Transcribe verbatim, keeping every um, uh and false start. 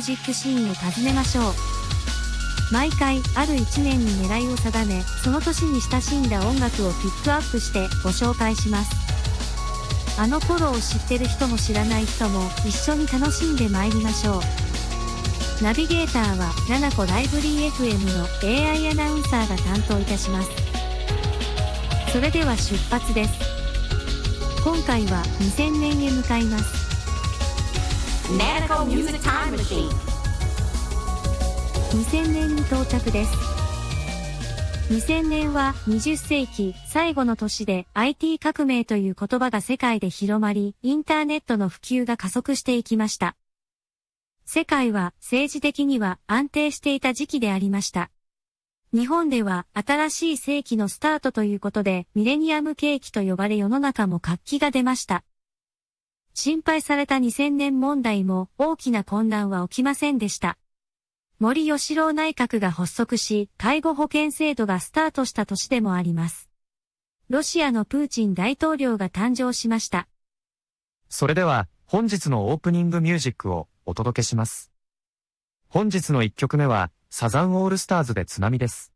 ジックシーンを訪ねましょう。毎回あるいちねんに狙いを定め、その年に親しんだ音楽をピックアップしてご紹介します。あの頃を知ってる人も知らない人も一緒に楽しんで参りましょう。ナビゲーターはナナコライブリー エフエム の エーアイ アナウンサーが担当いたします。それでは出発です。今回はにせんねんへ向かいます。 ナナコミュージックタイムマシーン。 にせんねんに到着です。にせんねんはにじゅっせいき最後の年で アイティー 革命という言葉が世界で広まり、インターネットの普及が加速していきました。世界は政治的には安定していた時期でありました。日本では新しい世紀のスタートということでミレニアム景気と呼ばれ世の中も活気が出ました。心配されたにせんねん問題も大きな混乱は起きませんでした。森喜朗内閣が発足し、介護保険制度がスタートした年でもあります。ロシアのプーチン大統領が誕生しました。 それでは本日のオープニングミュージックをお届けします。本日のいっきょくめはサザンオールスターズで津波です。